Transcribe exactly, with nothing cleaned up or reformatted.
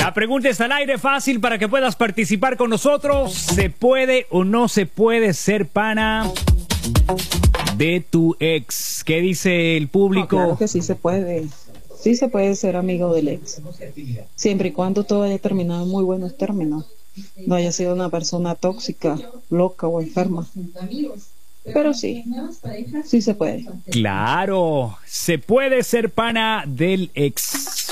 La pregunta está al aire, fácil para que puedas participar con nosotros. ¿Se puede o no se puede ser pana de tu ex? ¿Qué dice el público? No, claro que sí se puede. Sí se puede ser amigo del ex. Siempre y cuando todo haya terminado en muy buenos términos. No haya sido una persona tóxica, loca o enferma. Pero sí, sí se puede. Claro, se puede ser pana del ex.